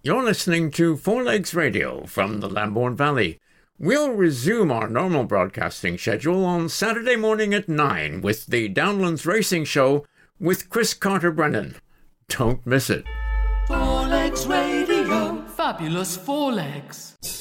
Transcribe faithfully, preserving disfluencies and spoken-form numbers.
You're listening to Four Legs Radio from the Lambourne Valley. We'll resume our normal broadcasting schedule on Saturday morning at nine with the Downlands Racing Show with Chris Carter-Brennan. Don't miss it. Four Legs Radio. Fabulous Four Legs.